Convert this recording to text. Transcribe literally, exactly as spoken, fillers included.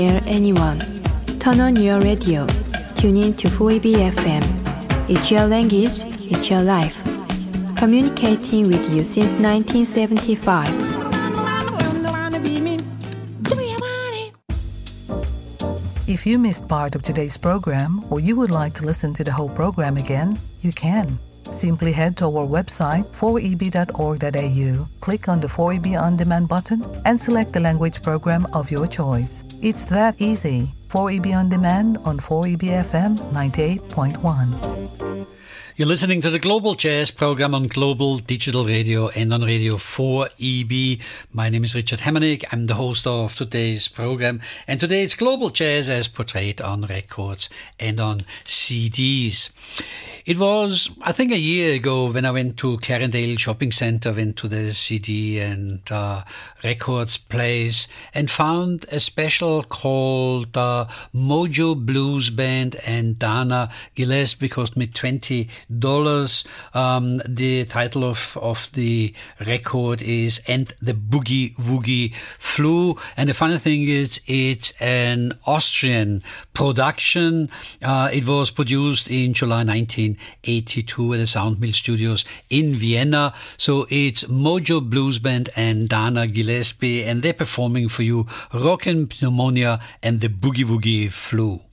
Hear anyone. Turn on your radio. Tune in to four E B F M. It's your language, it's your life. Communicating with you since nineteen seventy-five. If you missed part of today's program or you would like to listen to the whole program again, you can. Simply head to our website four e b dot org dot a u, click on the four E B On Demand button and select the language program of your choice. It's that easy. four E B On Demand on four E B F M ninety-eight point one. You're listening to the Global Jazz program on Global Digital Radio and on Radio four E B. My name is Richard Hemmernick. I'm the host of today's program. And today it's Global Jazz as portrayed on records and on C Ds. It was, I think, a year ago when I went to Carindale Shopping Centre, went to the C D and uh, records place and found a special called uh, Mojo Blues Band and Dana Gillespie cost me twenty dollars. Um, the title of, of the record is And the Boogie Woogie Flew. And the funny thing is, it's an Austrian production. Uh, it was produced in July nineteen eighty-two at the Sound Mill Studios in Vienna. So it's Mojo Blues Band and Dana Gillespie, and they're performing for you Rockin' Pneumonia and the Boogie Woogie Flew.